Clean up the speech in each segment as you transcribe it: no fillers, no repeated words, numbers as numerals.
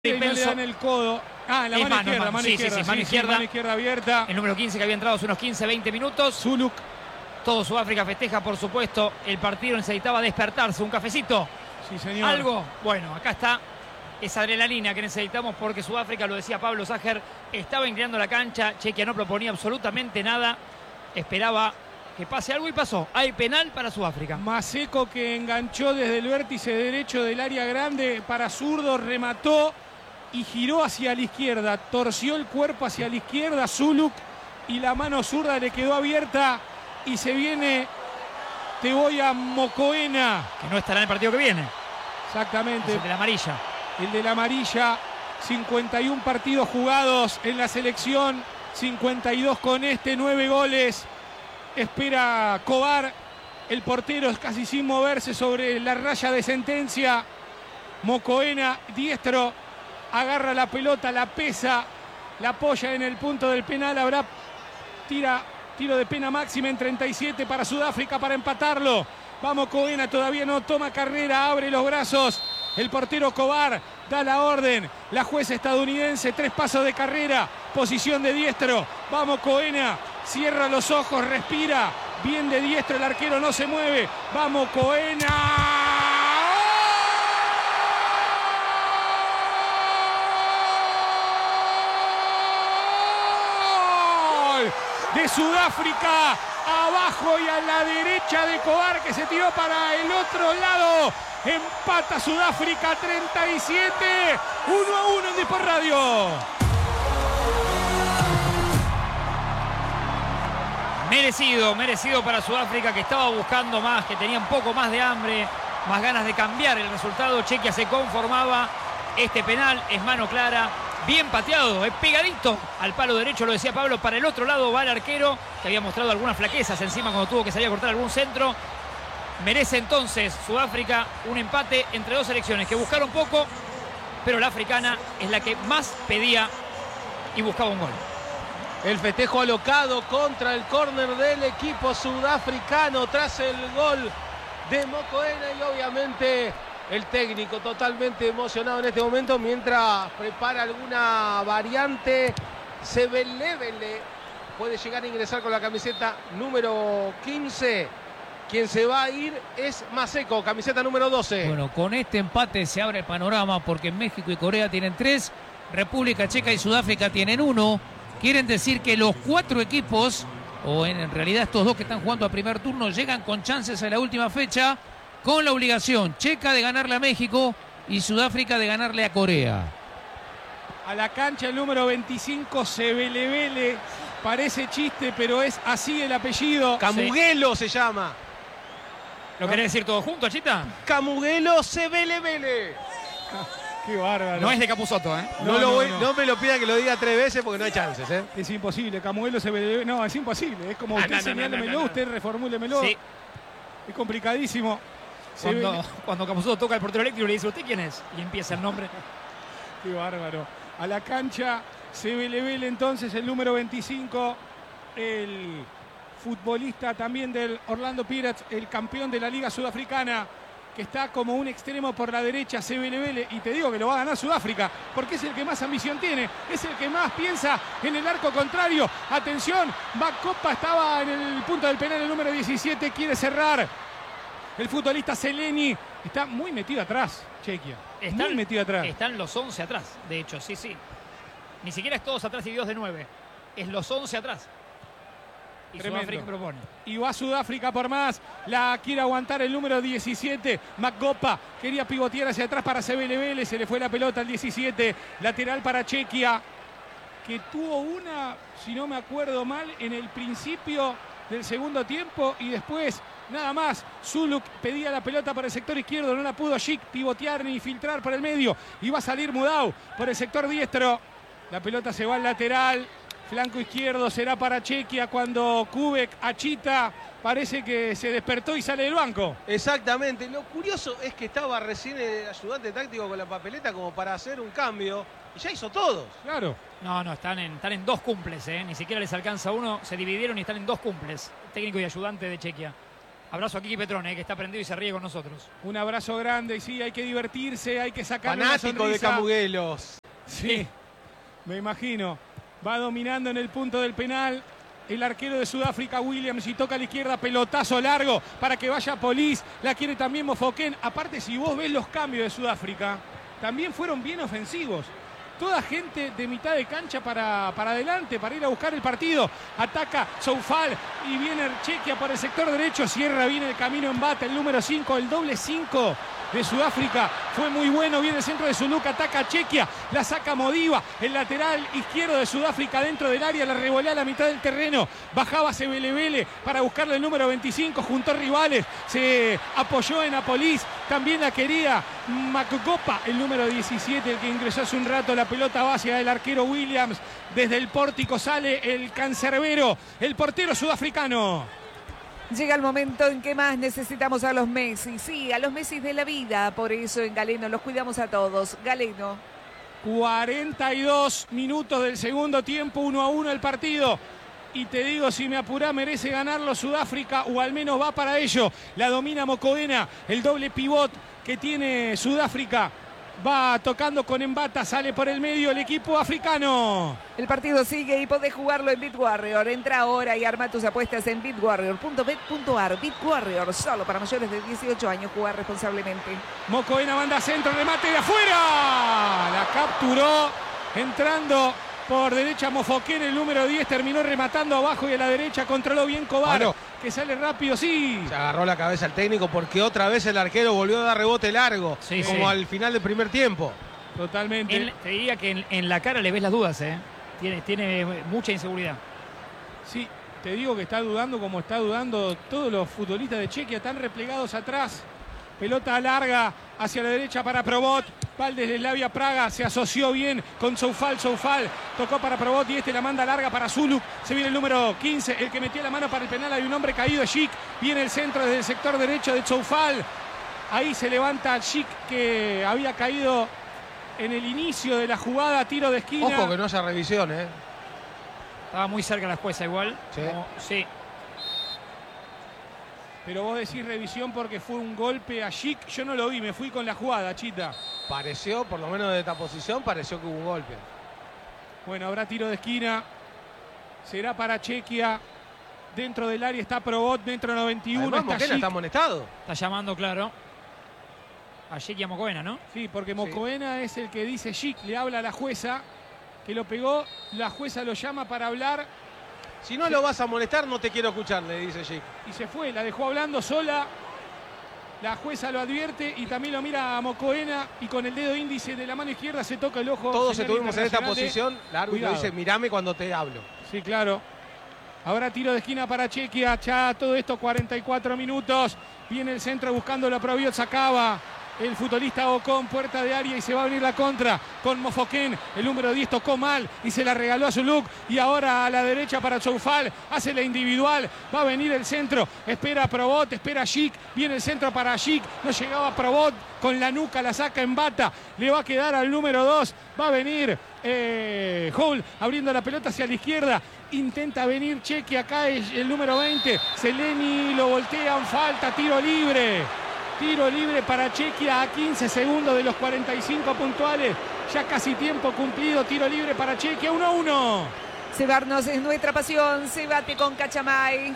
Y no le dan el codo. Ah, en la mano izquierda, mano izquierda. Mano izquierda abierta. El número 15 que había entrado hace unos 15-20 minutos. Zuluk. Todo Sudáfrica festeja, por supuesto. El partido necesitaba despertarse. Un cafecito. Sí, señor. Algo. Bueno, acá está esa adrenalina que necesitamos porque Sudáfrica, lo decía Pablo Sager, estaba inclinando la cancha. Chequia no proponía absolutamente nada. Esperaba que pase algo y pasó. Hay penal para Sudáfrica. Maseko, que enganchó desde el vértice derecho del área grande para zurdo, remató y giró hacia la izquierda. Torció el cuerpo hacia la izquierda Zuluk y la mano zurda le quedó abierta y se viene Teboya Mokoena. Que no estará en el partido que viene. Exactamente. Es el de la amarilla. El de la amarilla. 51 partidos jugados en la selección. 52 con 9 goles. Espera Kovar. El portero es casi sin moverse sobre la raya de sentencia. Mokoena, diestro, agarra la pelota, la pesa, la apoya en el punto del penal. Habrá tiro de pena máxima en 37 para Sudáfrica para empatarlo. Vamos, Mokoena todavía no toma carrera, abre los brazos. El portero Kovar da la orden. La jueza estadounidense, 3 pasos de carrera, posición de diestro. Vamos, Mokoena, cierra los ojos, respira. Bien de diestro, el arquero no se mueve. Vamos, Mokoena. De Sudáfrica, abajo y a la derecha de Kovar, que se tiró para el otro lado. Empata Sudáfrica 37, 1-1 en Depor Radio. Merecido para Sudáfrica, que estaba buscando más, que tenía un poco más de hambre, más ganas de cambiar el resultado. Chequia se conformaba. Este penal es mano clara. Bien pateado, es pegadito al palo derecho, lo decía Pablo. Para el otro lado va el arquero, que había mostrado algunas flaquezas encima cuando tuvo que salir a cortar algún centro. Merece entonces Sudáfrica un empate entre dos selecciones que buscaron poco, pero la africana es la que más pedía y buscaba un gol. El festejo alocado contra el córner del equipo sudafricano tras el gol de Mokoena y obviamente el técnico totalmente emocionado en este momento mientras prepara alguna variante. Sebelevele puede llegar a ingresar con la camiseta número 15. Quien se va a ir es Maseko, camiseta número 12. Bueno, con este empate se abre el panorama porque México y Corea tienen 3, República Checa y Sudáfrica tienen 1. Quieren decir que los 4 equipos, o en realidad estos 2 que están jugando a primer turno, llegan con chances a la última fecha, con la obligación checa de ganarle a México y Sudáfrica de ganarle a Corea. A la cancha el número 25, Sebelevele. Parece chiste, pero es así el apellido. Camuguelo se llama. ¿Lo querés decir todo junto, Chita? Camuguelo Sebelevele. Qué bárbaro. No es de Capusotto, ¿eh? No me lo pida que lo diga 3 veces porque no hay chances, ¿eh? Es imposible, Camuguelo Sebelevele. No, es imposible. Es como usted señálemelo, usted reformúlemelo. Sí. Es complicadísimo. Cuando Capusotto toca al portero eléctrico le dice, ¿usted quién es? Y empieza el nombre. Qué bárbaro. A la cancha, Sebelevele entonces, el número 25, el futbolista también del Orlando Pirates, el campeón de la Liga Sudafricana, que está como un extremo por la derecha, Sebelevele, y te digo que lo va a ganar Sudáfrica, porque es el que más ambición tiene, es el que más piensa en el arco contrario. Atención, Bacopa estaba en el punto del penal, el número 17, quiere cerrar. El futbolista Seleni está muy metido atrás, Chequia. Muy metido atrás. Están los 11 atrás, de hecho, sí. Ni siquiera es todos atrás y Dios de 9. Es los 11 atrás. Y tremendo. Sudáfrica propone. Y va Sudáfrica por más. La quiere aguantar el número 17. Magopa quería pivotear hacia atrás para Sebelevele. Se le fue la pelota al 17. Lateral para Chequia, que tuvo una, si no me acuerdo mal, en el principio del segundo tiempo y después nada más. Zuluk pedía la pelota para el sector izquierdo, no la pudo Chic pivotear ni filtrar por el medio. Y va a salir Mudau por el sector diestro. La pelota se va al lateral. Flanco izquierdo será para Chequia cuando Kubek achita. Parece que se despertó y sale del banco. Exactamente. Lo curioso es que estaba recién el ayudante táctico con la papeleta como para hacer un cambio. Y ya hizo todos. Claro. No, están en 2 cumples, ¿eh? Ni siquiera les alcanza uno. Se dividieron y están en 2 cumples. Técnico y ayudante de Chequia. Abrazo a Kiki Petrone, que está prendido y se ríe con nosotros. Un abrazo grande, y sí, hay que divertirse, hay que sacar una Fanático de sonrisa. Camuguelos. Sí, me imagino. Va dominando en el punto del penal el arquero de Sudáfrica, Williams, y toca a la izquierda, pelotazo largo para que vaya Polis. La quiere también Mofoken. Aparte, si vos ves los cambios de Sudáfrica, también fueron bien ofensivos. Toda gente de mitad de cancha para adelante, para ir a buscar el partido. Ataca Soufal y viene Chequia por el sector derecho. Cierra bien el camino en bata, el número 5, el doble 5 de Sudáfrica. Fue muy bueno, viene el centro de Zuluk, ataca Chequia, la saca Modiva, el lateral izquierdo de Sudáfrica dentro del área, la revolea a la mitad del terreno. Bajaba Sebelebele para buscarle el número 25, juntó rivales, se apoyó en Apolis, también la quería Makokopa, el número 17, el que ingresó hace un rato. La pelota va hacia el arquero Williams, desde el pórtico sale el cancerbero, el portero sudafricano. Llega el momento en que más necesitamos a los Messi, sí, a los Messi de la vida, por eso en Galeno los cuidamos a todos. Galeno. 42 minutos del segundo tiempo, 1-1 el partido. Y te digo, si me apurá, merece ganarlo Sudáfrica, o al menos va para ello. La domina Mokoena, el doble pivot que tiene Sudáfrica. Va tocando con Embata, sale por el medio el equipo africano. El partido sigue y podés jugarlo en BitWarrior. Entra ahora y arma tus apuestas en bitwarrior.bet.ar. BitWarrior, solo para mayores de 18 años. Jugar responsablemente. Mokoena manda centro, remate de afuera. La capturó entrando por derecha Mofoken, el número 10, terminó rematando abajo y a la derecha controló bien Cobar, Bueno, que sale rápido, sí. Se agarró la cabeza el técnico porque otra vez el arquero volvió a dar rebote largo, Sí, como sí. al final del primer tiempo. Totalmente. Te diría que en la cara le ves las dudas, ¿eh? Tiene mucha inseguridad. Sí, te digo que está dudando como está dudando todos los futbolistas de Chequia, están replegados atrás. Pelota larga hacia la derecha para Probot. Valdes de Slavia Praga se asoció bien con Soufal. Soufal tocó para Probot y la manda larga para Zuluk. Se viene el número 15, el que metió la mano para el penal. Hay un hombre caído, Chic. Viene el centro desde el sector derecho de Soufal. Ahí se levanta Chic, que había caído en el inicio de la jugada. Tiro de esquina. Ojo que no haya revisión, ¿eh? Estaba muy cerca la jueza igual. Sí. Sí. Pero vos decís revisión porque fue un golpe a Chic. Yo no lo vi, me fui con la jugada, Chita. Pareció, por lo menos de esta posición, pareció que hubo un golpe. Bueno, habrá tiro de esquina. Será para Chequia. Dentro del área está Probot, dentro 91. Además, Está Moquena Chic. está amonestado. Está llamando, claro, a Chequia Mokoena, ¿no? Sí, porque Mokoena es el que dice Chic. Le habla a la jueza que lo pegó. La jueza lo llama para hablar Si no lo vas a amonestar, no te quiero escuchar, le dice Chic. y se fue. La dejó hablando sola. La jueza lo advierte y también lo mira a Mokoena y con el dedo índice de la mano izquierda se toca el ojo. Todos Señal estuvimos en esta internacional de posición. La árbitro cuidado. dice, mirame cuando te hablo. Sí, claro. Ahora tiro de esquina para Chequia. Ya todo esto 44 minutos. Viene el centro buscándolo a Probiot. Sacaba el futbolista Ocon, puerta de área, y se va a venir la contra con Mofoken. El número 10 tocó mal y se la regaló a Zuluk. Y ahora a la derecha para Soufal. Hace la individual. Va a venir el centro. Espera Probot, espera Chic. Viene el centro para Chic. No llegaba Probot. Con la nuca la saca en bata. Le va a quedar al número 2. Va a venir Hall abriendo la pelota hacia la izquierda. Intenta venir Chequia. Acá es el número 20. Seleni lo voltean. Falta. Tiro libre. Tiro libre para Chequia a 15 segundos de los 45 puntuales. Ya casi tiempo cumplido. Tiro libre para Chequia. 1-1. Cebarnos es nuestra pasión. Cebate con Cachamay.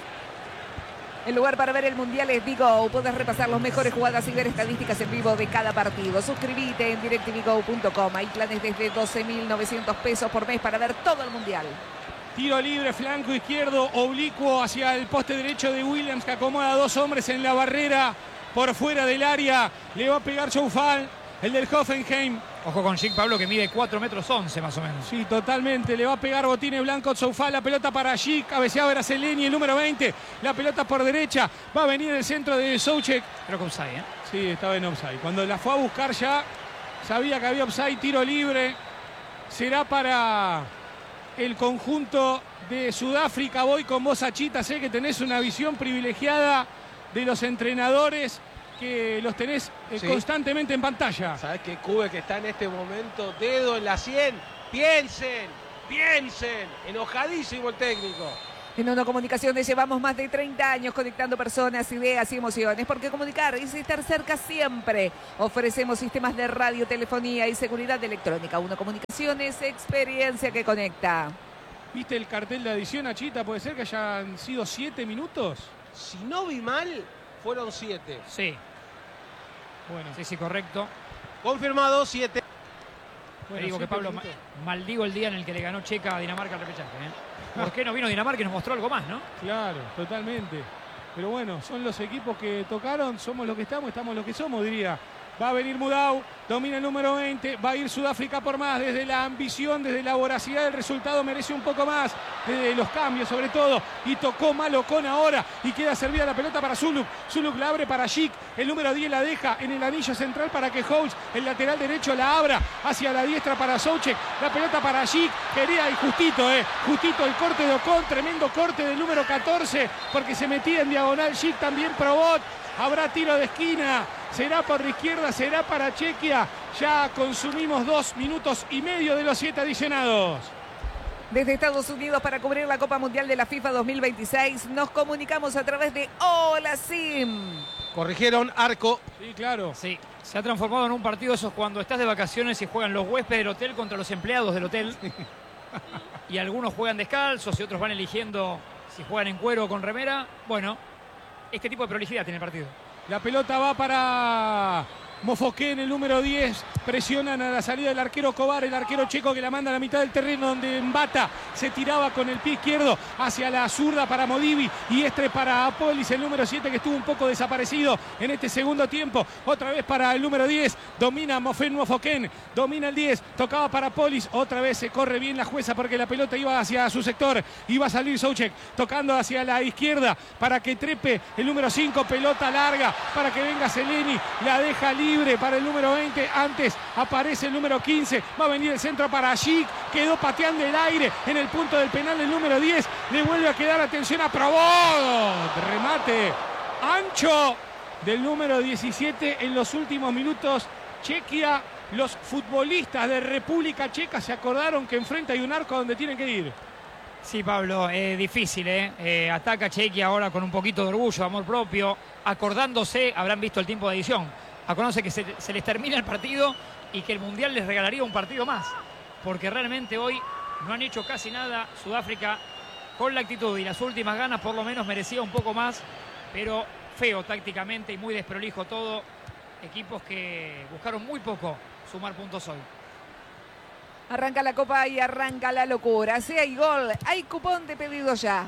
El lugar para ver el Mundial es Bigo. Puedes repasar las mejores jugadas y ver estadísticas en vivo de cada partido. Suscríbete en directvigo.com. Hay planes desde 12.900 pesos por mes para ver todo el Mundial. Tiro libre, flanco izquierdo, oblicuo hacia el poste derecho de Williams, que acomoda a dos hombres en la barrera por fuera del área. Le va a pegar Soufal, el del Hoffenheim. Ojo con Chic, Pablo, que mide 4 metros 11 más o menos. Sí, totalmente. Le va a pegar Botines Blanco Soufal. La pelota para Chic. Cabeceaba era Seleni, el número 20. La pelota por derecha. Va a venir el centro de Soucek. Creo que offside, ¿eh? Sí, estaba en offside. Cuando la fue a buscar ya, sabía que había offside. Tiro libre. Será para el conjunto de Sudáfrica. Voy con vos, Achita. Sé que tenés una visión privilegiada de los entrenadores, que los tenés Sí. constantemente en pantalla. ¿Sabés qué Cube que está en este momento? Dedo en la 100. Piensen, piensen. Enojadísimo el técnico. En Uno Comunicaciones llevamos más de 30 años conectando personas, ideas y emociones, porque comunicar es estar cerca siempre. Ofrecemos sistemas de radio, telefonía y seguridad electrónica. Uno Comunicaciones, experiencia que conecta. ¿Viste el cartel de adición, Achita? ¿Puede ser que hayan sido 7 minutos? Si no vi mal, fueron 7. Sí. Bueno, Sí, correcto. Confirmado, 7. Le digo que Pablo, maldigo el día en el que le ganó Checa a Dinamarca al repechaje. ¿Por qué no vino Dinamarca y nos mostró algo más, no? claro, totalmente. Pero bueno, son los equipos que tocaron, somos los que estamos los que somos, diría. Va a venir Mudau, domina el número 20, va a ir Sudáfrica por más, desde la ambición, desde la voracidad del resultado merece un poco más, desde los cambios sobre todo, y tocó Malocón ahora, y queda servida la pelota para Zuluk, Zuluk la abre para Schick, el número 10 la deja en el anillo central para que House, el lateral derecho la abra hacia la diestra para Soucek, la pelota para Schick, quería y justito el corte de Ocon, tremendo corte del número 14, porque se metía en diagonal Schick, también Probot. Habrá tiro de esquina, será por la izquierda, será para Chequia. Ya consumimos 2 minutos y medio de los 7 adicionados. Desde Estados Unidos para cubrir la Copa Mundial de la FIFA 2026 nos comunicamos a través de Hola Sim. Corrigieron arco. Sí, claro. Sí, se ha transformado en un partido esos cuando estás de vacaciones y juegan los huéspedes del hotel contra los empleados del hotel. Y algunos juegan descalzos y otros van eligiendo si juegan en cuero o con remera. Bueno, este tipo de prolijidad tiene el partido. La pelota va para Mofoquén, el número 10. Presionan a la salida del arquero Kovar, el arquero checo que la manda a la mitad del terreno donde Mbata se tiraba con el pie izquierdo hacia la zurda para Modivi y Estre para Apolis, el número 7 que estuvo un poco desaparecido en este segundo tiempo. Otra vez para el número 10, domina Mofoquén, domina el 10, tocaba para Apolis, otra vez se corre bien la jueza porque la pelota iba hacia su sector, iba a salir Soucek, tocando hacia la izquierda para que trepe el número 5, pelota larga para que venga Seleni, la deja libre para el número 20, antes aparece el número 15, va a venir el centro para Schick, quedó pateando el aire en el punto del penal el número 10, le vuelve a quedar atención a Probot, remate ancho del número 17 en los últimos minutos. Chequia, los futbolistas de República Checa se acordaron que enfrente hay un arco donde tienen que ir. Sí, Pablo, difícil, ataca Chequia ahora con un poquito de orgullo, amor propio, acordándose, habrán visto el tiempo de edición, acordándose que se les termina el partido y que el Mundial les regalaría un partido más, porque realmente hoy no han hecho casi nada. Sudáfrica con la actitud y las últimas ganas por lo menos merecía un poco más, pero feo tácticamente y muy desprolijo todo. Equipos que buscaron muy poco sumar puntos hoy. Arranca la Copa y arranca la locura. Si hay gol, hay cupón de pedido ya.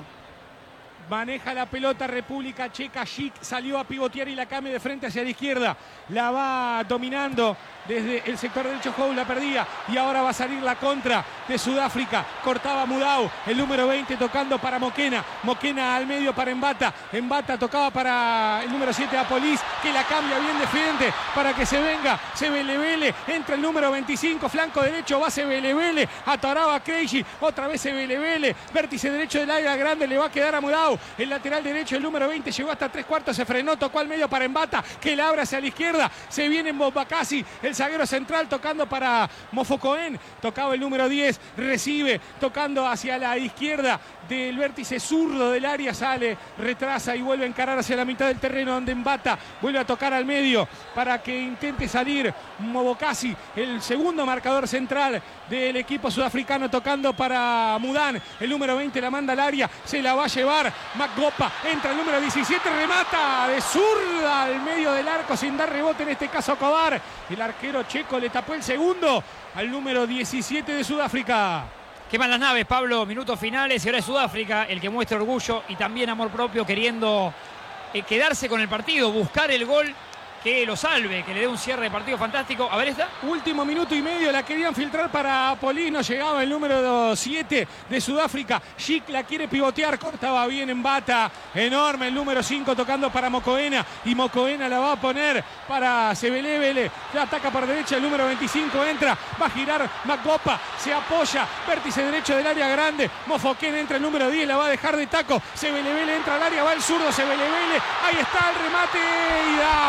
Maneja la pelota República Checa, Schick salió a pivotear y la cambia de frente hacia la izquierda. La va dominando desde el sector derecho, Howe la perdía y ahora va a salir la contra de Sudáfrica. Cortaba Mudau, el número 20 tocando para Moquena. Moquena al medio para Mbata. Mbata tocaba para el número 7 Apolis, que la cambia bien de frente para que se venga Sebelebele. Entra el número 25, flanco derecho, va Sebelebele. Ataraba Krejci, otra vez Sebelebele. Vértice derecho del área grande, le va a quedar a Mudau. El lateral derecho, el número 20, llegó hasta 3/4, se frenó, tocó al medio para Mbata, que la abre hacia la izquierda. Se viene en Bobacasi, el zaguero central tocando para Mofocoen. Tocaba el número 10, recibe, tocando hacia la izquierda del vértice zurdo del área, sale, retrasa y vuelve a encarar hacia la mitad del terreno donde Mbata vuelve a tocar al medio para que intente salir Mobocasi, el segundo marcador central del equipo sudafricano, tocando para Mudan. El número 20 la manda al área, se la va a llevar Magopa, entra el número 17, remata de zurda al medio del arco sin dar rebote, en este caso Kovar. El arquero checo le tapó el segundo al número 17 de Sudáfrica. Queman las naves, Pablo, minutos finales y ahora es Sudáfrica el que muestra orgullo y también amor propio, queriendo quedarse con el partido, buscar el gol que lo salve, que le dé un cierre de partido fantástico. A ver esta. Último minuto y medio, la querían filtrar para Apolis, no llegaba el número 7 de Sudáfrica. Schick la quiere pivotear, cortaba bien en Mbata. Enorme el número 5 tocando para Mocoena y Mocoena la va a poner para Sebelebele. La ataca por derecha, el número 25 entra, va a girar Magopa, se apoya, vértice derecho del área grande. Mofoquén entra el número 10, la va a dejar de taco. Sebelebele entra al área, va el zurdo Sebelebele. Ahí está el remate y daba.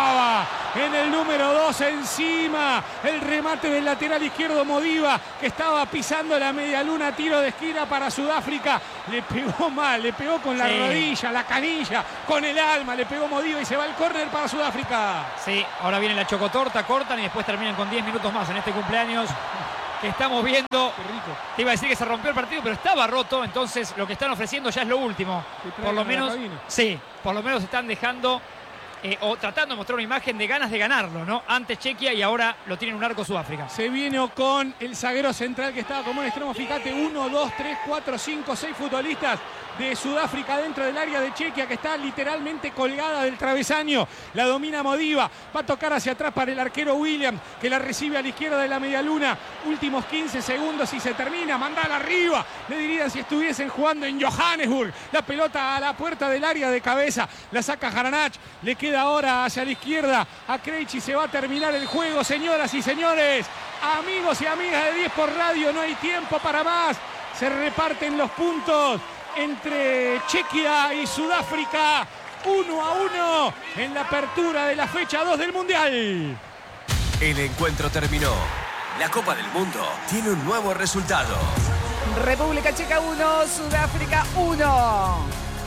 en el número 2 encima. El remate del lateral izquierdo Modiba, que estaba pisando la media luna, tiro de esquina para Sudáfrica. Le pegó mal, le pegó con la rodilla, la canilla, con el alma, le pegó Modiba y se va el córner para Sudáfrica. Sí, ahora viene la chocotorta, cortan y después terminan con 10 minutos más en este cumpleaños que estamos viendo. Qué rico. Te iba a decir que se rompió el partido, pero estaba roto, entonces lo que están ofreciendo ya es lo último. Por lo menos, sí, por lo menos están dejando o tratando de mostrar una imagen de ganas de ganarlo, ¿no? Antes Chequia y ahora lo tiene un arco Sudáfrica. Se viene con el zaguero central que estaba como un extremo. Fíjate, 1, 2, 3, 4, 5, 6 futbolistas de Sudáfrica dentro del área de Chequia, que está literalmente colgada del travesaño. La domina Modiba, va a tocar hacia atrás para el arquero William, que la recibe a la izquierda de la medialuna. Últimos 15 segundos y se termina. Mandala arriba, le dirían si estuviesen jugando en Johannesburg. La pelota a la puerta del área de cabeza, la saca Jaranach, le queda ahora hacia la izquierda a Krejci. Se va a terminar el juego, señoras y señores, amigos y amigas de 10 por Radio, no hay tiempo para más. Se reparten los puntos entre Chequia y Sudáfrica, 1-1 en la apertura de la fecha 2 del Mundial. El encuentro terminó. La Copa del Mundo tiene un nuevo resultado. República Checa 1, Sudáfrica 1.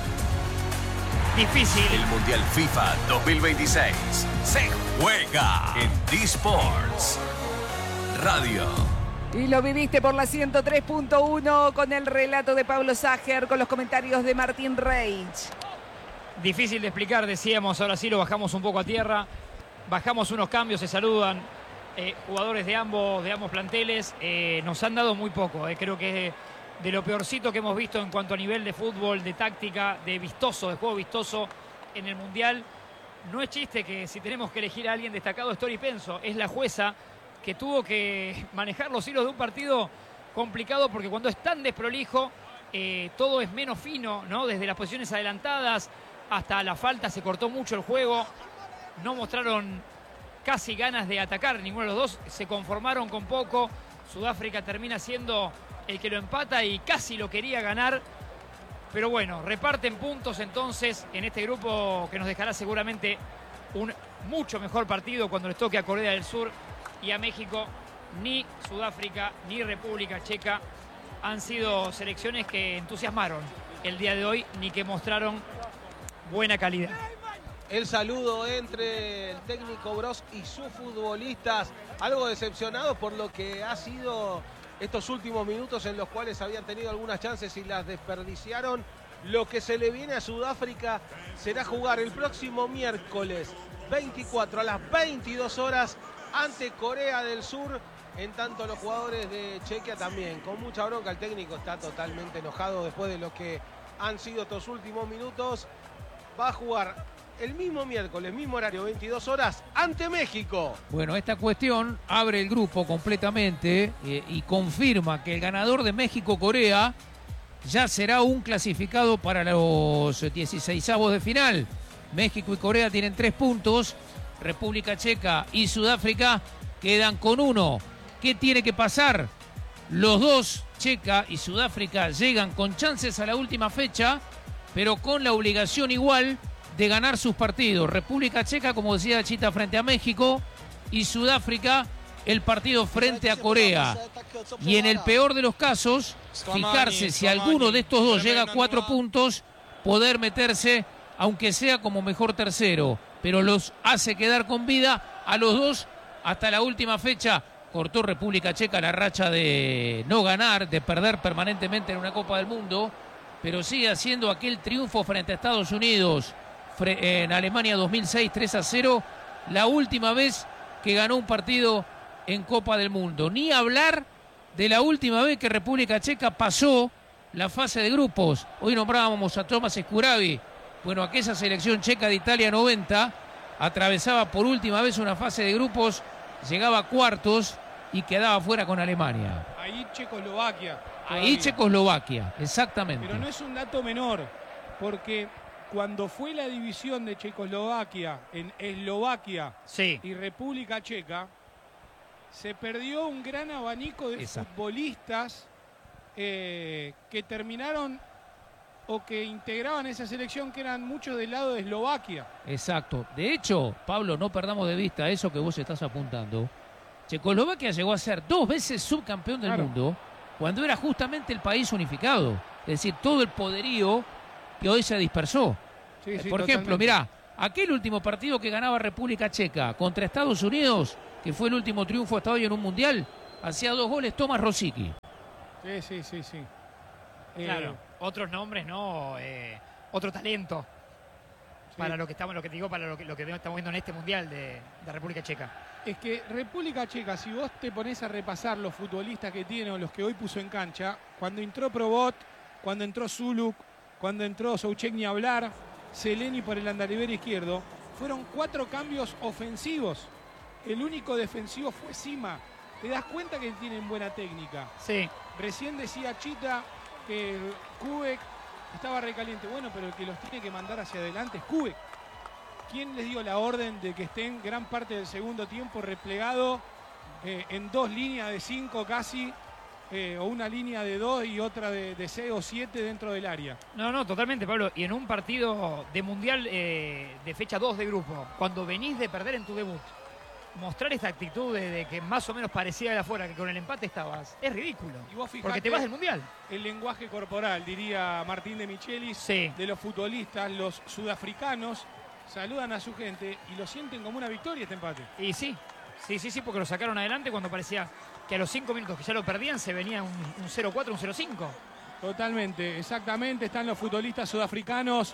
Difícil. El Mundial FIFA 2026 se juega en D-Sports Radio. Y lo viviste por la 103.1 con el relato de Pablo Sager, con los comentarios de Martín Reich. Difícil de explicar, decíamos, ahora sí lo bajamos un poco a tierra. Bajamos unos cambios, se saludan jugadores de ambos planteles. Nos han dado muy poco, creo que de lo peorcito que hemos visto en cuanto a nivel de fútbol, de táctica, de vistoso, de juego vistoso en el Mundial. No es chiste que si tenemos que elegir a alguien destacado es Tori Penso, es la jueza que tuvo que manejar los hilos de un partido complicado, porque cuando es tan desprolijo, todo es menos fino, ¿no? Desde las posiciones adelantadas hasta la falta se cortó mucho el juego, no mostraron casi ganas de atacar ninguno de los dos, se conformaron con poco. Sudáfrica termina siendo el que lo empata y casi lo quería ganar, pero bueno, reparten puntos entonces en este grupo que nos dejará seguramente un mucho mejor partido cuando les toque a Corea del Sur y a México. Ni Sudáfrica ni República Checa han sido selecciones que entusiasmaron el día de hoy, ni que mostraron buena calidad. El saludo entre el técnico Broz y sus futbolistas, algo decepcionados por lo que ha sido estos últimos minutos en los cuales habían tenido algunas chances y las desperdiciaron. Lo que se le viene a Sudáfrica será jugar el próximo miércoles 24 a las 22 horas ante Corea del Sur. En tanto los jugadores de Chequia también, con mucha bronca. El técnico está totalmente enojado después de lo que han sido estos últimos minutos. Va a jugar el mismo miércoles, mismo horario, 22 horas, ante México. Bueno, esta cuestión abre el grupo completamente y confirma que el ganador de México-Corea ya será un clasificado para los 16avos de final. México y Corea tienen 3 puntos. República Checa y Sudáfrica quedan con 1. ¿Qué tiene que pasar? Los dos, Checa y Sudáfrica, llegan con chances a la última fecha, pero con la obligación igual de ganar sus partidos. República Checa, como decía Chita, frente a México, y Sudáfrica el partido frente a Corea. Y en el peor de los casos, fijarse si alguno de estos dos llega a 4 puntos, poder meterse, aunque sea como mejor tercero, pero los hace quedar con vida a los dos hasta la última fecha. Cortó República Checa la racha de no ganar, de perder permanentemente en una Copa del Mundo, pero sigue haciendo aquel triunfo frente a Estados Unidos en Alemania 2006, 3-0, la última vez que ganó un partido en Copa del Mundo. Ni hablar de la última vez que República Checa pasó la fase de grupos. Hoy nombrábamos a Tomás Skuravi. Bueno, aquella selección checa de Italia 90 atravesaba por última vez una fase de grupos, llegaba a cuartos y quedaba fuera con Alemania. Ahí Checoslovaquia. Ahí Checoslovaquia, exactamente. Pero no es un dato menor, porque cuando fue la división de Checoslovaquia en Eslovaquia y República Checa, se perdió un gran abanico de futbolistas que terminaron o que integraban esa selección, que eran muchos del lado de Eslovaquia. Exacto. De hecho, Pablo, no perdamos de vista eso que vos estás apuntando. Checoslovaquia llegó a ser 2 veces subcampeón del mundo cuando era justamente el país unificado. Es decir, todo el poderío que hoy se dispersó. Sí, sí, Por ejemplo, totalmente. mirá, aquel último partido que ganaba República Checa contra Estados Unidos, que fue el último triunfo hasta hoy en un mundial, hacía 2 goles Tomás Rosicky. Sí. Claro, otros nombres, ¿no? Otro talento. Sí. Para lo que estamos, lo que te digo, para lo que estamos viendo en este mundial de República Checa. Es que República Checa, si vos te pones a repasar los futbolistas que tiene o los que hoy puso en cancha, cuando entró Probot, cuando entró Zuluk, cuando entró Souček ni hablar, Zeleni por el andariver izquierdo, fueron 4 cambios ofensivos. El único defensivo fue Sima. Te das cuenta que tienen buena técnica. Sí. Recién decía Chita que Kubek estaba recaliente. Bueno, pero el que los tiene que mandar hacia adelante es Kubek. ¿Quién les dio la orden de que estén gran parte del segundo tiempo replegado en 2 líneas de 5 casi, o una línea de 2 y otra de 6 o 7 dentro del área? No, totalmente, Pablo. Y en un partido de mundial de fecha 2 de grupo, cuando venís de perder en tu debut, mostrar esta actitud de que más o menos parecía de afuera, que con el empate estabas, es ridículo. Y vos fijate porque te vas del mundial. el lenguaje corporal, diría Martín de Michelis, Sí. de los futbolistas, los sudafricanos saludan a su gente y lo sienten como una victoria este empate. Y sí, porque lo sacaron adelante cuando parecía que a los 5 minutos que ya lo perdían se venía un 0-4, un 0-5. Totalmente, exactamente. Están los futbolistas sudafricanos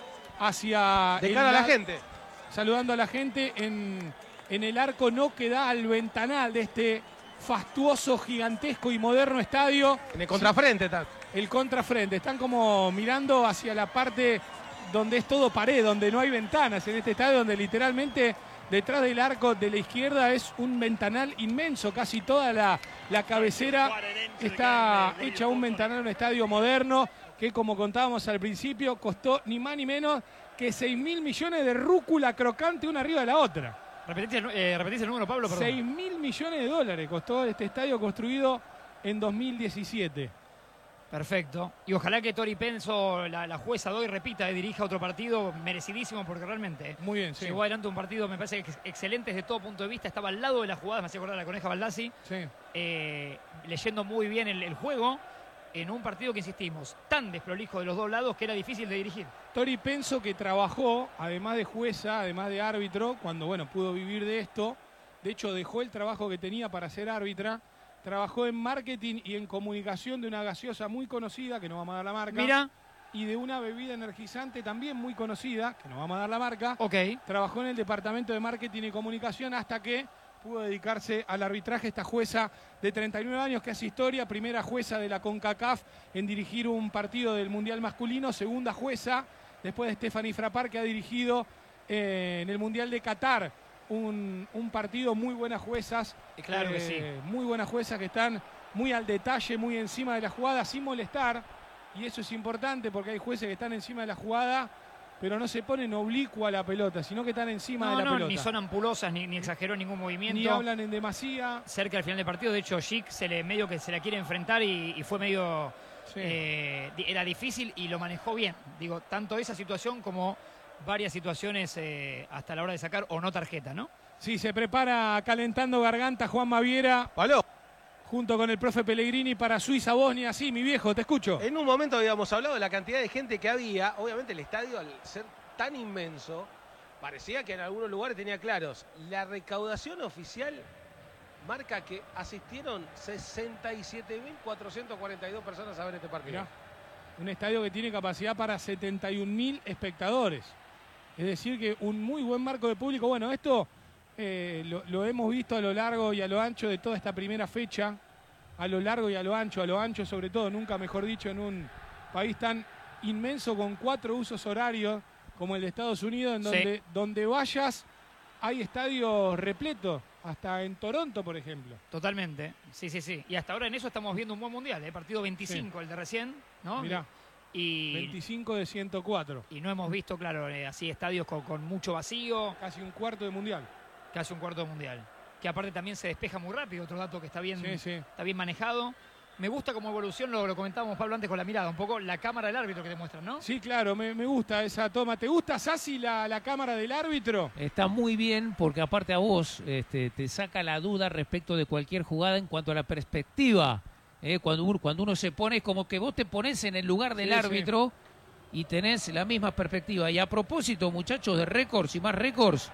hacia De cara a la gente. saludando a la gente en el arco no que da al ventanal de este fastuoso, gigantesco y moderno estadio. En el contrafrente está. El contrafrente. Están como mirando hacia la parte donde es todo pared, donde no hay ventanas en este estadio, donde literalmente detrás del arco de la izquierda es un ventanal inmenso. Casi toda la cabecera está hecha un ventanal, un estadio moderno que, como contábamos al principio, costó ni más ni menos que 6.000 millones de rúcula crocante una arriba de la otra. Repetís el número, Pablo, perdón. 6.000 millones de dólares costó este estadio construido en 2017. Perfecto. Y ojalá que Tori Penso, la jueza de hoy, repita, dirija otro partido merecidísimo, porque realmente Muy bien, sí. llegó adelante un partido, me parece que excelente desde todo punto de vista. Estaba al lado de la jugada, me hacía acordar a la Coneja Baldassi, Sí. leyendo muy bien el juego, en un partido que, insistimos, tan desprolijo de los dos lados que era difícil de dirigir. Tori Penso, que trabajó, además de jueza, además de árbitro, cuando pudo vivir de esto. De hecho, dejó el trabajo que tenía para ser árbitra. Trabajó en marketing y en comunicación de una gaseosa muy conocida, que no vamos a dar la marca. Mira, Y de una bebida energizante también muy conocida, que no vamos a dar la marca. ok. Trabajó en el departamento de marketing y comunicación hasta que pudo dedicarse al arbitraje. Esta jueza de 39 años que hace historia, primera jueza de la CONCACAF en dirigir un partido del Mundial masculino, segunda jueza después de Stephanie Frappart, que ha dirigido en el Mundial de Qatar un partido. Muy buenas juezas, Claro que sí. muy buenas juezas que están muy al detalle, muy encima de la jugada, sin molestar, y eso es importante porque hay jueces que están encima de la jugada, pero no se ponen oblicua a la pelota, sino que están encima de la pelota. Ni son ampulosas, ni exageró ningún movimiento. Ni hablan en demasía. Cerca al final del partido, de hecho, Schick medio que se la quiere enfrentar y fue medio... Sí. Era difícil y lo manejó bien. Digo, tanto esa situación como varias situaciones hasta la hora de sacar o no tarjeta, ¿no? Sí, se prepara calentando garganta Juan Maviera, Pablo, junto con el profe Pellegrini para Suiza-Bosnia. Sí, mi viejo, te escucho. en un momento habíamos hablado de la cantidad de gente que había. Obviamente el estadio, al ser tan inmenso, parecía que en algunos lugares tenía claros. La recaudación oficial marca que asistieron 67.442 personas a ver este partido. Mirá, un estadio que tiene capacidad para 71.000 espectadores. Es decir, que un muy buen marco de público. Bueno, esto lo hemos visto a lo largo y a lo ancho de toda esta primera fecha. A lo largo y a lo ancho sobre todo, nunca mejor dicho, en un país tan inmenso con 4 usos horarios como el de Estados Unidos, en Sí. donde vayas hay estadios repletos, hasta en Toronto, por ejemplo. Totalmente. Sí. Y hasta ahora en eso estamos viendo un buen mundial, partido 25, el de recién, ¿no? Mirá, Y 25 de 104, no hemos visto, claro, así estadios con mucho vacío, casi un cuarto de mundial. casi un cuarto de mundial. Que aparte también se despeja muy rápido, otro dato que está bien, Sí. está bien manejado. Me gusta como evolución, lo comentábamos, Pablo, antes con la mirada, un poco la cámara del árbitro que te muestran, ¿no? Sí, claro, me gusta esa toma. ¿Te gusta, Sassi, la cámara del árbitro? Está muy bien porque aparte a vos te saca la duda respecto de cualquier jugada en cuanto a la perspectiva. Cuando uno se pone, es como que vos te pones en el lugar del árbitro y tenés la misma perspectiva. Y a propósito, muchachos, de récords y más récords,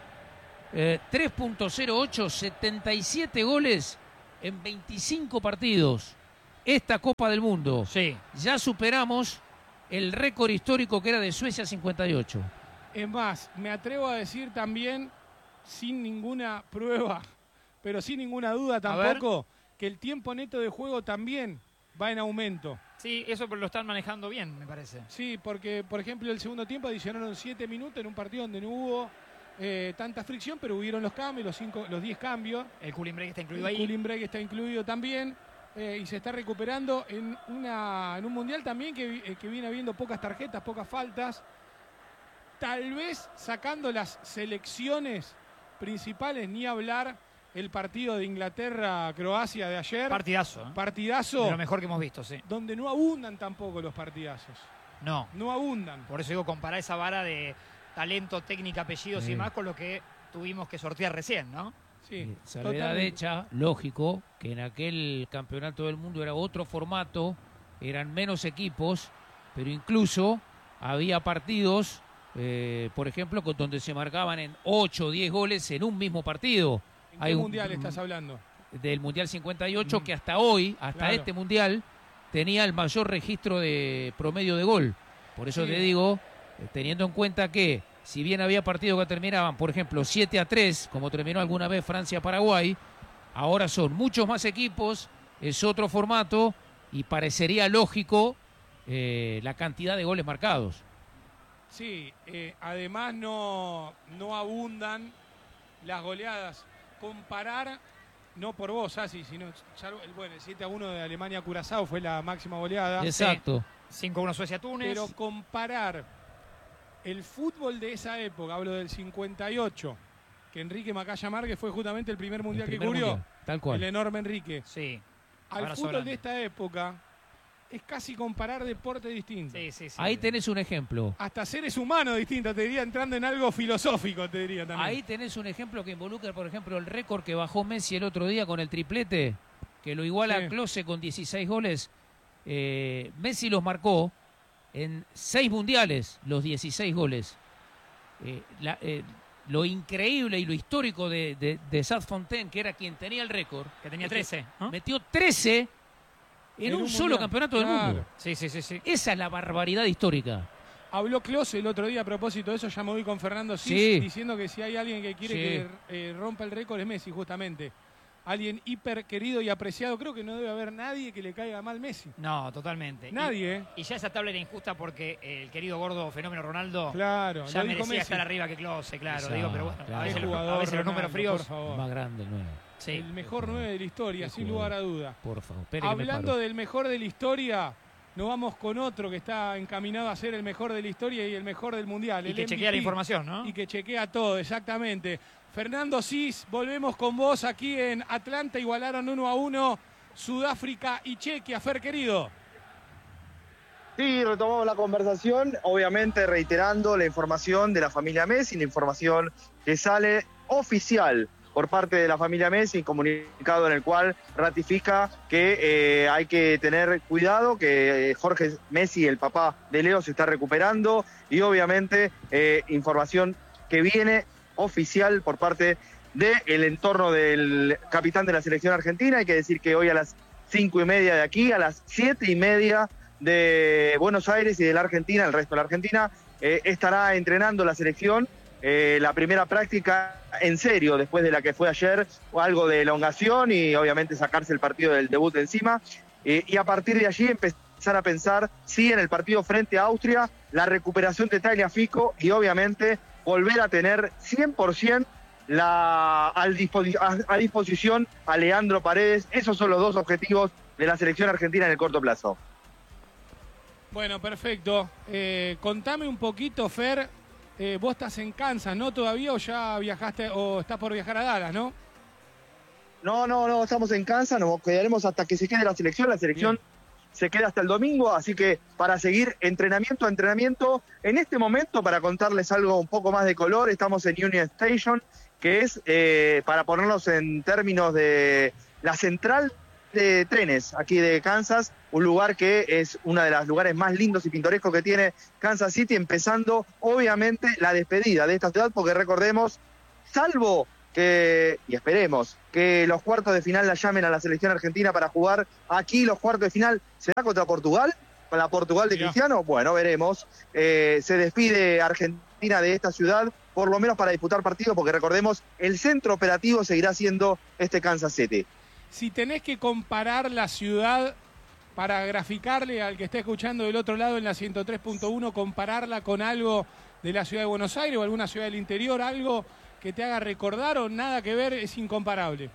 3.08, 77 goles en 25 partidos. Esta Copa del Mundo. Sí. Ya superamos el récord histórico que era de Suecia 58. Es más, me atrevo a decir también, sin ninguna prueba, pero sin ninguna duda tampoco, que el tiempo neto de juego también va en aumento. Sí, eso lo están manejando bien, me parece. Sí, porque, por ejemplo, el segundo tiempo adicionaron 7 minutos en un partido donde no hubo tanta fricción, pero hubieron los cambios, los 10 cambios. El cooling break está incluido El ahí. cooling break está incluido también. Y se está recuperando en un mundial también que viene habiendo pocas tarjetas, pocas faltas. Tal vez sacando las selecciones principales, ni hablar el partido de Inglaterra-Croacia de ayer. Partidazo. Partidazo. De lo mejor que hemos visto, sí. Donde no abundan tampoco los partidazos. No. No abundan. Por eso digo, comparar esa vara de talento, técnica, apellidos y más con lo que tuvimos que sortear recién, ¿no? Sí, salvedad hecha, lógico, que en aquel campeonato del mundo era otro formato, eran menos equipos, pero incluso había partidos, por ejemplo, donde se marcaban en 8 o 10 goles en un mismo partido. ¿En qué mundial estás hablando? Del Mundial 58, que hasta hoy, hasta este mundial, tenía el mayor registro de promedio de gol. Por eso te digo, teniendo en cuenta que si bien había partidos que terminaban, por ejemplo, 7-3, como terminó alguna vez Francia-Paraguay, ahora son muchos más equipos, es otro formato y parecería lógico la cantidad de goles marcados. Sí, además no abundan las goleadas. Comparar, no por vos, Asi, sino el 7-1 de Alemania-Curazao fue la máxima goleada. Exacto. 5-1 Suecia-Túnez. Pero comparar el fútbol de esa época, hablo del 58, que Enrique Macaya Márquez fue justamente el primer mundial que cubrió. Tal cual. El enorme Enrique. Sí. Al Abrazo fútbol grande. de esta época es casi comparar deportes distintos. Sí. Ahí tenés un ejemplo. Hasta seres humanos distintos, te diría, entrando en algo filosófico, te diría también. Ahí tenés un ejemplo que involucra, por ejemplo, el récord que bajó Messi el otro día con el triplete, que lo iguala a Klose con 16 goles. Messi los marcó en 6 mundiales, los 16 goles. Lo increíble y lo histórico de Sat Fontaine, que era quien tenía el récord, Que tenía 13, ¿no? metió 13 en un solo mundial. campeonato del mundo. Sí. Esa es la barbaridad histórica. Habló Klose el otro día a propósito de eso, ya me voy con Fernando Cis, diciendo que si hay alguien que quiere que rompa el récord es Messi, justamente. Alguien hiper querido y apreciado. Creo que no debe haber nadie que le caiga mal Messi. No, totalmente. Nadie, Y ya esa tabla era injusta porque el querido gordo fenómeno Ronaldo Claro, ya lo dijo merecía Messi. estar arriba que Klose, claro. Exacto, Digo, pero bueno, claro. a veces, Qué a jugador, veces los números Ronaldo, fríos. por favor. Más grande el nuevo. Sí. El mejor 9 de la historia, Qué sin jugador. lugar a duda. Por favor, espere que me Hablando paro. del mejor de la historia, nos vamos con otro que está encaminado a ser el mejor de la historia y el mejor del mundial. Y el que chequea la MVP. información, ¿no? Y que chequea todo, exactamente. Fernando Cis, volvemos con vos aquí en Atlanta. Igualaron 1-1 Sudáfrica y Chequia. Fer, querido. Sí, retomamos la conversación, obviamente reiterando la información de la familia Messi, la información que sale oficial por parte de la familia Messi, comunicado en el cual ratifica que hay que tener cuidado, que Jorge Messi, el papá de Leo, se está recuperando y obviamente información que viene oficial por parte del entorno del capitán de la selección argentina. Hay que decir que hoy a las 5:30 de aquí, a las 7:30 de Buenos Aires y de la Argentina, el resto de la Argentina, estará entrenando la selección. La primera práctica en serio después de la que fue ayer, algo de elongación y obviamente sacarse el partido del debut de encima, y a partir de allí empezar a pensar sí en el partido frente a Austria, la recuperación de Tagliafico y obviamente volver a tener 100% a disposición a Leandro Paredes. Esos son los dos objetivos de la selección argentina en el corto plazo. Bueno, perfecto. Contame un poquito, Fer. Vos estás en Kansas, ¿no? ¿Todavía o ya viajaste o estás por viajar a Dallas, no? No, estamos en Kansas, nos quedaremos hasta que se quede la selección. La selección se queda hasta el domingo, así que para seguir entrenamiento a entrenamiento. En este momento, para contarles algo un poco más de color, estamos en Union Station, que es, para ponernos en términos de la central de trenes aquí de Kansas, un lugar que es uno de los lugares más lindos y pintorescos que tiene Kansas City, empezando obviamente la despedida de esta ciudad, porque recordemos, salvo que, y esperemos, que los cuartos de final la llamen a la selección argentina para jugar aquí los cuartos de final, ¿será contra Portugal? ¿Con la Portugal de Cristiano? Bueno, veremos. Se despide Argentina de esta ciudad, por lo menos para disputar partidos, porque recordemos, el centro operativo seguirá siendo este Kansas City. Si tenés que comparar la ciudad para graficarle al que está escuchando del otro lado en la 103.1, compararla con algo de la ciudad de Buenos Aires o alguna ciudad del interior, algo que te haga recordar o nada que ver, es incomparable.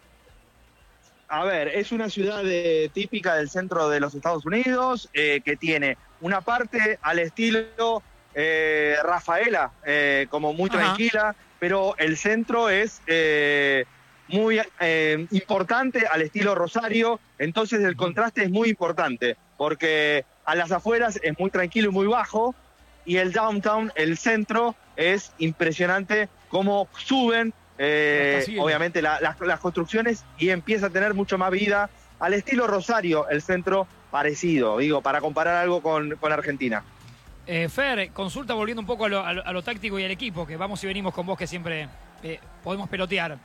A ver, es una ciudad típica del centro de los Estados Unidos, que tiene una parte al estilo Rafaela, como muy tranquila, pero el centro es muy importante al estilo Rosario, entonces el contraste es muy importante, porque a las afueras es muy tranquilo y muy bajo, y el downtown, el centro, es impresionante cómo suben, obviamente, las construcciones y empieza a tener mucho más vida. Al estilo Rosario, el centro parecido, digo, para comparar algo con Argentina. Fer, consulta volviendo un poco a lo táctico y al equipo, que vamos y venimos con vos, que siempre podemos pelotear.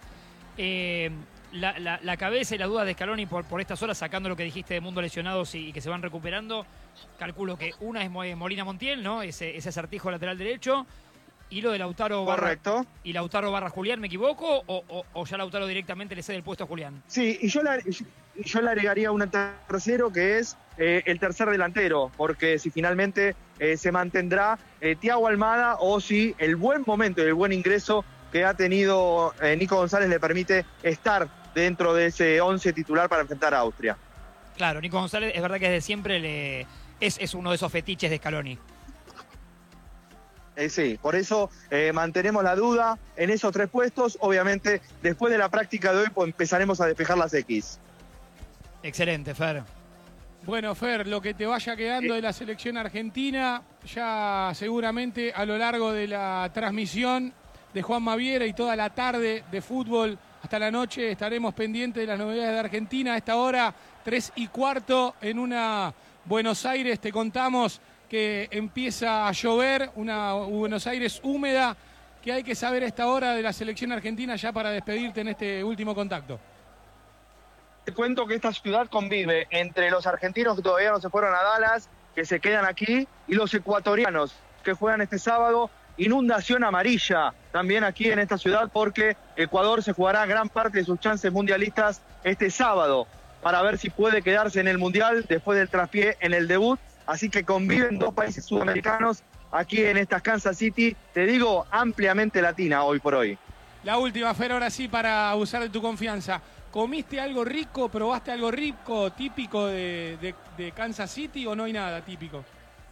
La cabeza y la duda de Scaloni por estas horas, sacando lo que dijiste de Mundo lesionados y que se van recuperando, calculo que una es Molina Montiel, ¿no? Ese acertijo lateral derecho, y lo de Lautaro Correcto. Y Lautaro barra Julián, ¿me equivoco? ¿O ya Lautaro directamente le cede el puesto a Julián? Sí, y yo le agregaría un tercero, que es el tercer delantero, porque si finalmente se mantendrá Thiago Almada, o si el buen momento y el buen ingreso que ha tenido Nico González le permite estar dentro de ese 11 titular para enfrentar a Austria. Claro, Nico González es verdad que desde siempre es uno de esos fetiches de Scaloni. Sí, por eso mantenemos la duda en esos tres puestos. Obviamente, después de la práctica de hoy, pues, empezaremos a despejar las X. Excelente, Fer. Bueno, Fer, lo que te vaya quedando de la selección argentina, ya seguramente a lo largo de la transmisión de Juan Maviera y toda la tarde de fútbol hasta la noche estaremos pendientes de las novedades de Argentina. A esta hora, 3:15, en una Buenos Aires, te contamos que empieza a llover, una Buenos Aires húmeda. ¿Qué hay que saber a esta hora de la selección argentina ya para despedirte en este último contacto? Te cuento que esta ciudad convive entre los argentinos que todavía no se fueron a Dallas, que se quedan aquí, y los ecuatorianos que juegan este sábado. Inundación amarilla también aquí en esta ciudad, porque Ecuador se jugará gran parte de sus chances mundialistas este sábado para ver si puede quedarse en el Mundial después del traspié en el debut. Así que conviven dos países sudamericanos aquí en esta Kansas City, te digo, ampliamente latina hoy por hoy. La última, Fer, ahora sí, para abusar de tu confianza. ¿Comiste algo rico, probaste algo rico, típico de Kansas City, o no hay nada típico?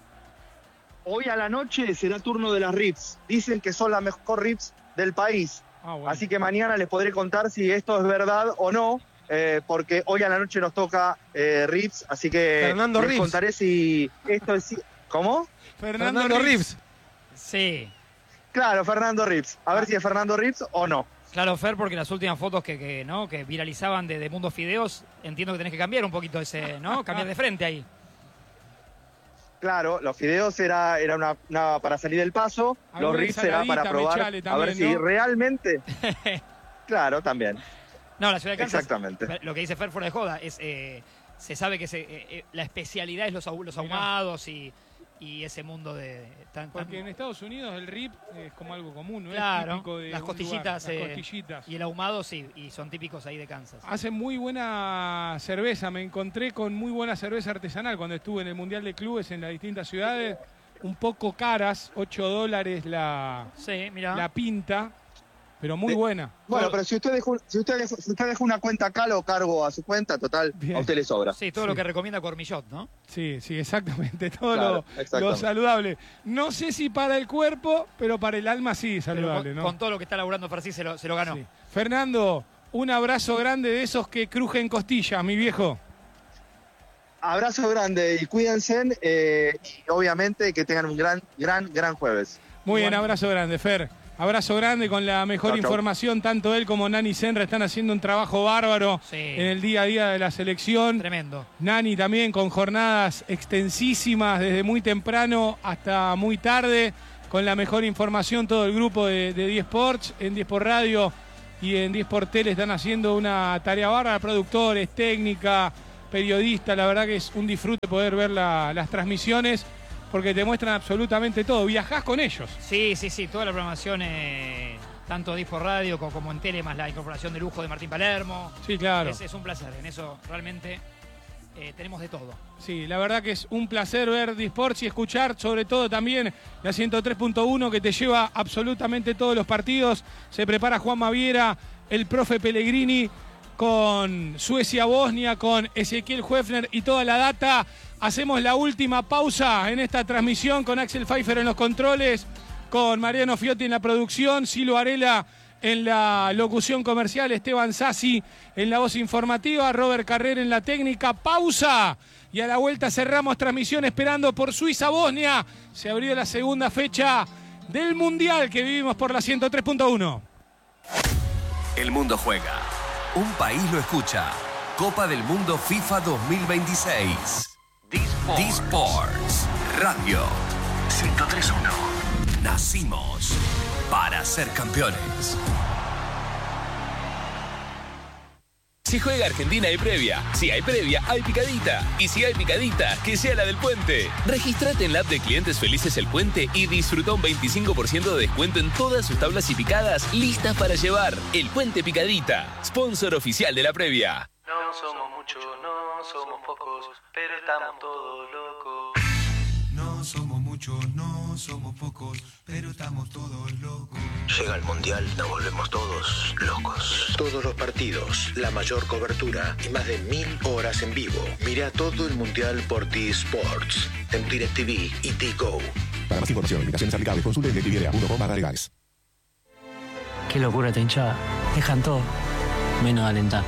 Hoy a la noche será turno de las ribs. Dicen que son las mejores ribs del país. Bueno. Así que mañana les podré contar si esto es verdad o no, porque hoy a la noche nos toca ribs. Así que Fernando les Ribs. contaré si esto es... ¿Cómo? Fernando Ribs. Sí. Claro, Fernando Ribs. A ver si es Fernando Ribs o no. Claro, Fer, porque las últimas fotos que viralizaban de Mundo Fideos, entiendo que tenés que cambiar un poquito ese, ¿no? Cambiar de frente ahí. Claro, los fideos era una para salir del paso, los ribs era para probar, también, a ver si ¿no? realmente... Claro, también. No, la ciudad de Kansas, exactamente. lo que dice Fer fuera de joda, es se sabe que la especialidad es los ahumados y ese mundo de... Porque en Estados Unidos el rib es como algo común, ¿no? Claro, es típico de las un costillitas, lugar, las costillitas. Y el ahumado sí, y son típicos ahí de Kansas. Hacen muy buena cerveza, me encontré con muy buena cerveza artesanal cuando estuve en el Mundial de Clubes en las distintas ciudades, un poco caras, $8 Sí, mirá. la pinta, pero muy buena. Bueno, pero si usted deja una cuenta acá, lo cargo a su cuenta, total, Bien. a usted le sobra. Sí, todo lo que recomienda Cormillot, ¿no? Sí, exactamente, todo Claro, lo exactamente. saludable. No sé si para el cuerpo, pero para el alma sí, saludable, Pero ¿no? con todo lo que está laburando Farsi se lo ganó. Sí. Fernando, Un abrazo grande de esos que crujen costillas, mi viejo. Abrazo grande y cuídense. Y obviamente que tengan un gran jueves. Muy bien, abrazo grande, Fer. Abrazo grande con la mejor información. Tanto él como Nani Senra están haciendo un trabajo bárbaro en el día a día de la selección. Tremendo. Nani también con jornadas extensísimas desde muy temprano hasta muy tarde. Con la mejor información, todo el grupo de 10 Sports, en 10 por Radio y en 10 por Tele están haciendo una tarea bárbara. Productores, técnica, periodistas. La verdad que es un disfrute poder ver las transmisiones, porque te muestran absolutamente todo. Viajás con ellos. Sí. Toda la programación, tanto 10 por Radio como en tele, más la incorporación de lujo de Martín Palermo. Sí, claro. Es un placer. En eso realmente tenemos de todo. Sí, la verdad que es un placer ver 10 Sports y escuchar sobre todo también la 103.1 que te lleva absolutamente todos los partidos. Se prepara Juan Maviera, el profe Pellegrini con Suecia-Bosnia, con Ezequiel Hoefner y toda la data. Hacemos la última pausa en esta transmisión con Axel Pfeiffer en los controles, con Mariano Fiotti en la producción, Silo Varela en la locución comercial, Esteban Sassi en la voz informativa, Robert Carrera en la técnica. Pausa y a la vuelta cerramos transmisión esperando por Suiza-Bosnia. Se abrió la segunda fecha del Mundial que vivimos por la 103.1. El mundo juega. Un país lo escucha. Copa del Mundo FIFA 2026. D-Sports Radio 103.1. Nacimos para ser campeones. Si juega Argentina hay previa. Si hay previa, hay picadita. Y si hay picadita, que sea la del Puente. Regístrate en la app de Clientes Felices El Puente y disfruta un 25% de descuento en todas sus tablas y picadas listas para llevar. El Puente Picadita, sponsor oficial de la previa. No somos muchos, no somos pocos, pero estamos todos locos. No somos muchos, no somos pocos, pero estamos todos locos. Llega el Mundial, nos volvemos todos locos. Todos los partidos, la mayor cobertura y más de 1000 horas en vivo. Mira todo el Mundial por D-Sports, en DirecTV y T-Go. Para más información, invitaciones aplicables, consulte en DirecTV.com/legales. Qué locura esta hinchada. Dejan todo, menos alentar.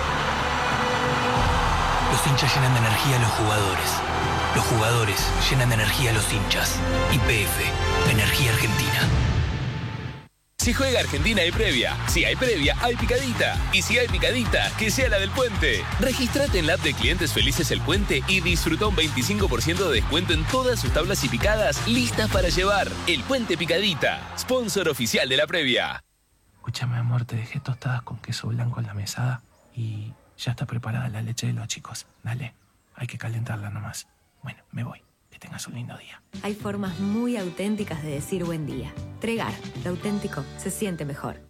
Los hinchas llenan de energía a los jugadores. Los jugadores llenan de energía a los hinchas. YPF, Energía Argentina. Si juega Argentina hay previa. Si hay previa, hay picadita. Y si hay picadita, que sea la del Puente. Regístrate en la app de Clientes Felices El Puente y disfruta un 25% de descuento en todas sus tablas y picadas listas para llevar. El Puente Picadita, sponsor oficial de la previa. Escúchame, amor, te dejé tostadas con queso blanco en la mesada y ya está preparada la leche de los chicos. Dale, hay que calentarla nomás. Bueno, me voy. Que tengas un lindo día. Hay formas muy auténticas de decir buen día. Tregar, lo auténtico se siente mejor.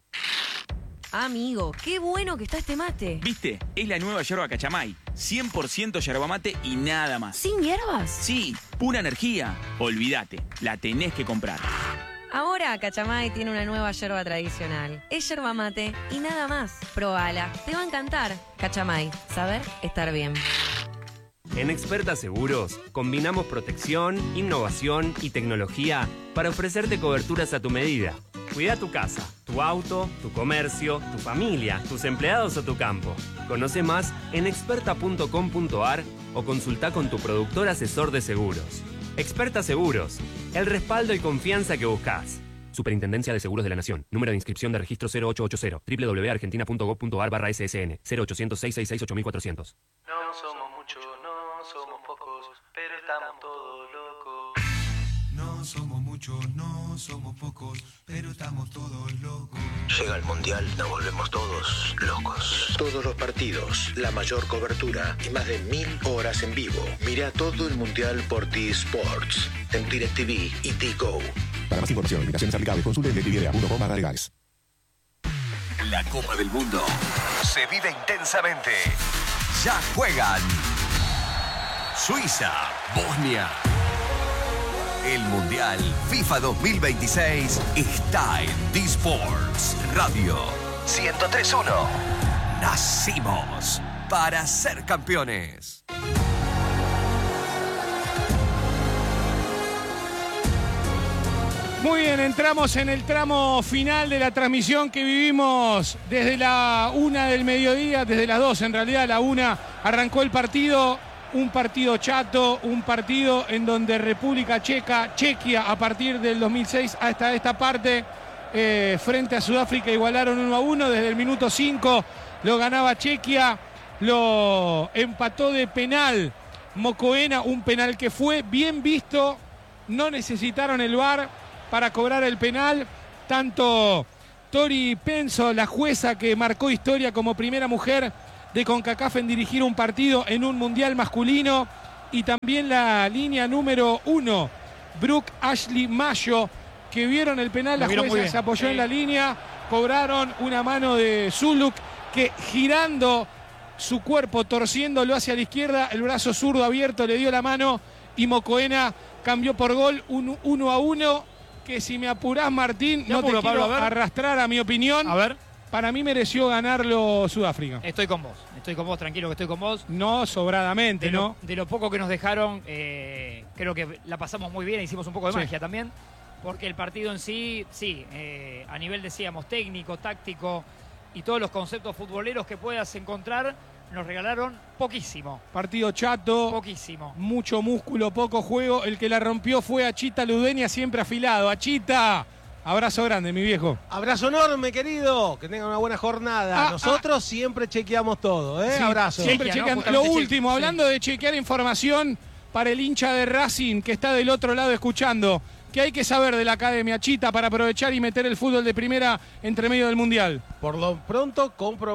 Amigo, qué bueno que está este mate. ¿Viste? Es la nueva yerba Cachamay. 100% yerba mate y nada más. ¿Sin hierbas? Sí, pura energía. Olvídate, la tenés que comprar. Ahora Cachamay tiene una nueva yerba tradicional. Es yerba mate y nada más. Probala, te va a encantar. Cachamay, saber estar bien. En Experta Seguros, combinamos protección, innovación y tecnología para ofrecerte coberturas a tu medida. Cuida tu casa, tu auto, tu comercio, tu familia, tus empleados o tu campo. Conoce más en experta.com.ar o consulta con tu productor asesor de seguros. Experta Seguros, el respaldo y confianza que buscas. Superintendencia de Seguros de la Nación. Número de inscripción de registro 0880. www.argentina.gov.ar/ssn 0800-666-8400. No somos muchos, no somos pocos, pero estamos todos locos. No somos muchos, no somos pocos, pero estamos todos locos. Llega el Mundial, nos volvemos todos locos. Todos los partidos, la mayor cobertura y más de 1000 horas en vivo. Mira todo el Mundial por D-Sports, en DirecTV y T-Go. Para más información, invitaciones aplicables, consulte en DirecTV.com/legales. La Copa del Mundo se vive intensamente. Ya juegan Suiza, Bosnia. El Mundial FIFA 2026 está en D-Sports Radio 103.1. Nacimos para ser campeones. Muy bien, entramos en el tramo final de la transmisión que vivimos desde la 1 del mediodía, desde las 2 en realidad, a la 1 arrancó el partido, un partido chato, un partido en donde República Checa, Chequia a partir del 2006 hasta esta parte, frente a Sudáfrica igualaron 1-1, desde el minuto 5 lo ganaba Chequia, lo empató de penal Mokoena, un penal que fue bien visto, no necesitaron el VAR para cobrar el penal, tanto Tori Penso, la jueza que marcó historia como primera mujer de CONCACAF en dirigir un partido en un mundial masculino, y también la línea número 1, Brooke Ashley Mayo, que vieron el penal, la jueza se apoyó en la línea, cobraron una mano de Zuluk que girando su cuerpo, torciéndolo hacia la izquierda, el brazo zurdo abierto le dio la mano y Mokoena cambió por gol, 1-1, que si me apurás, Martín, no te quiero arrastrar a mi opinión. A ver. Para mí mereció ganarlo Sudáfrica. Estoy con vos, tranquilo que estoy con vos. No sobradamente, ¿no? De lo poco que nos dejaron, creo que la pasamos muy bien, hicimos un poco de magia también, porque el partido en sí, a nivel, decíamos, técnico, táctico y todos los conceptos futboleros que puedas encontrar, nos regalaron poquísimo. Partido chato. Poquísimo. Mucho músculo, poco juego. El que la rompió fue Achita Ludenia, siempre afilado. Achita, abrazo grande, mi viejo. Abrazo enorme, querido. Que tengan una buena jornada. Nosotros siempre chequeamos todo, ¿eh? Sí, abrazo. Siempre chequean. Lo último, hablando de chequear información para el hincha de Racing que está del otro lado escuchando. ¿Qué hay que saber de la Academia Chita para aprovechar y meter el fútbol de primera entre medio del Mundial? Por lo pronto,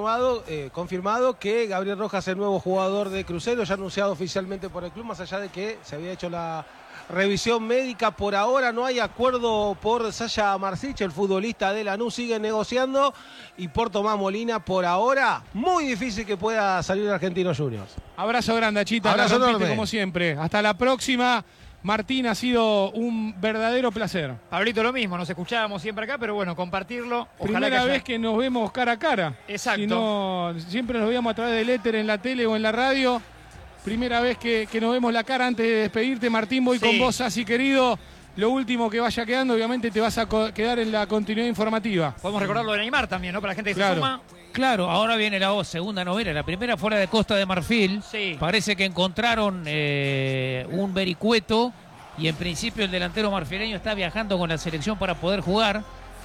confirmado que Gabriel Rojas es el nuevo jugador de Cruzeiro, ya anunciado oficialmente por el club, más allá de que se había hecho la revisión médica. Por ahora no hay acuerdo por Sasha Marsic, el futbolista de Lanús sigue negociando, y por Tomás Molina, por ahora, muy difícil que pueda salir Argentinos Juniors. Abrazo grande, Achita. Abrazo enorme. Como siempre. Hasta la próxima. Martín, ha sido un verdadero placer. Pablito, lo mismo, nos escuchábamos siempre acá, pero bueno, compartirlo. Primera vez que nos vemos cara a cara. Exacto. Si no, siempre nos veíamos a través del éter en la tele o en la radio. Primera vez que nos vemos la cara. Antes de despedirte, Martín, voy con vos, así querido. Lo último que vaya quedando, obviamente te vas a quedar en la continuidad informativa. Podemos recordar lo de Neymar también, ¿no? Para la gente que se suma. Claro, ahora viene la segunda novela. La primera fuera de Costa de Marfil. Sí. Parece que encontraron un vericueto y en principio el delantero marfileño está viajando con la selección para poder jugar.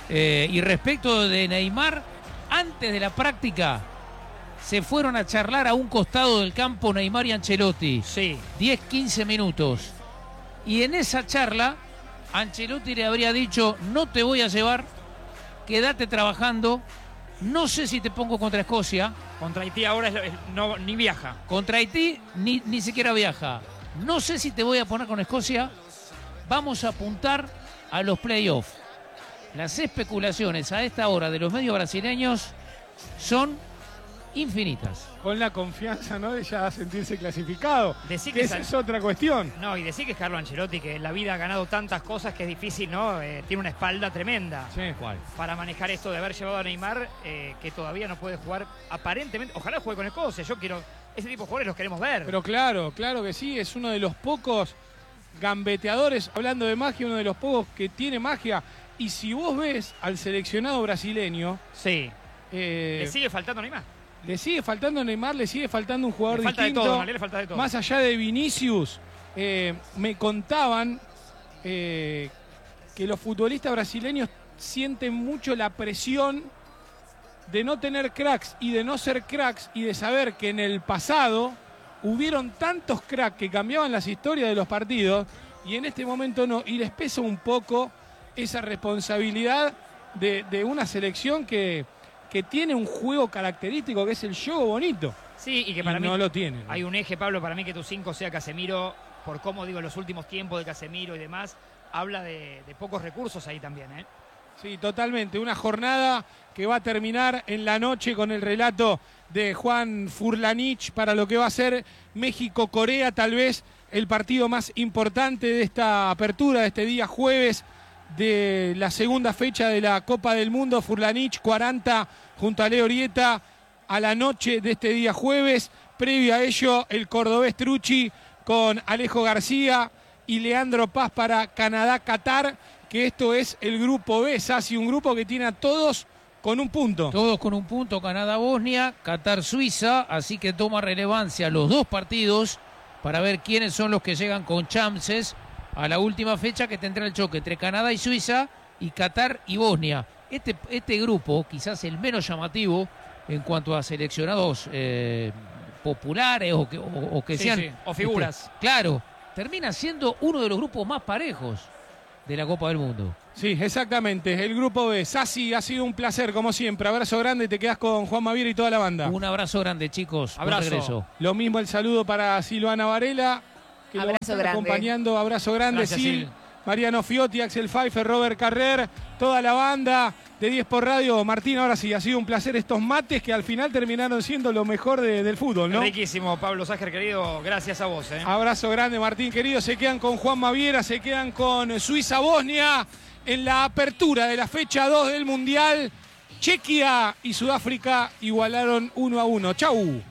Y respecto de Neymar, antes de la práctica se fueron a charlar a un costado del campo Neymar y Ancelotti. Sí. 10-15 minutos. Y en esa charla Ancelotti le habría dicho: no te voy a llevar, quédate trabajando. No sé si te pongo contra Escocia. Contra Haití ahora ni viaja. Contra Haití ni siquiera viaja. No sé si te voy a poner con Escocia. Vamos a apuntar a los playoffs. Las especulaciones a esta hora de los medios brasileños son infinitas. Con la confianza, ¿no?, de ya sentirse clasificado. Decir que esa es otra cuestión. No, y decir que es Carlo Ancelotti, que en la vida ha ganado tantas cosas que es difícil, ¿no? Tiene una espalda tremenda. Sí, ¿cuál? Para manejar esto de haber llevado a Neymar, que todavía no puede jugar aparentemente. Ojalá juegue con Escocia. Yo quiero... Ese tipo de jugadores los queremos ver. Pero claro que sí. Es uno de los pocos gambeteadores, hablando de magia, uno de los pocos que tiene magia. Y si vos ves al seleccionado brasileño... Sí. Le sigue faltando Neymar. Le sigue faltando Neymar, le sigue faltando un jugador distinto. Le falta de todo. Más allá de Vinicius, me contaban que los futbolistas brasileños sienten mucho la presión de no tener cracks y de no ser cracks, y de saber que en el pasado hubieron tantos cracks que cambiaban las historias de los partidos, y en este momento no. Y les pesa un poco esa responsabilidad de una selección que tiene un juego característico, que es el juego bonito. Sí, y que para mí no lo tiene. Hay un eje, Pablo, para mí que tu 5 sea Casemiro, por cómo digo, los últimos tiempos de Casemiro y demás, habla de pocos recursos ahí también, ¿eh? Sí, totalmente. Una jornada que va a terminar en la noche con el relato de Juan Furlanich para lo que va a ser México-Corea, tal vez el partido más importante de esta apertura, de este día jueves, de la segunda fecha de la Copa del Mundo. Furlanich 40 junto a Leo Orieta a la noche de este día jueves. Previo a ello, el cordobés Trucci con Alejo García y Leandro Paz para Canadá-Qatar. que esto es el grupo B, Sassi, un grupo que tiene a todos con un punto. Todos con un punto, Canadá-Bosnia, Qatar-Suiza, así que toma relevancia los dos partidos para ver quiénes son los que llegan con chances a la última fecha, que tendrá el choque entre Canadá y Suiza y Qatar y Bosnia. Este grupo, quizás el menos llamativo en cuanto a seleccionados populares o que sean... Sí, o figuras. Claro, termina siendo uno de los grupos más parejos de la Copa del Mundo. Sí, exactamente, el grupo B. Sassi, ha sido un placer, como siempre. Abrazo grande, te quedás con Juan Maviera y toda la banda. Un abrazo grande, chicos. Abrazo. Buen regreso. Lo mismo el saludo para Silvana Varela, que lo va a estar acompañando. Abrazo grande, Gracias, Sil. Mariano Fiotti, Axel Pfeiffer, Robert Carrer, toda la banda de 10 por Radio. Martín, ahora sí, ha sido un placer estos mates que al final terminaron siendo lo mejor del fútbol, ¿no? Riquísimo, Pablo Ságer, querido. Gracias a vos. Abrazo grande, Martín, querido. Se quedan con Juan Maviera, se quedan con Suiza-Bosnia en la apertura de la fecha 2 del Mundial. Chequia y Sudáfrica igualaron 1-1. Chau.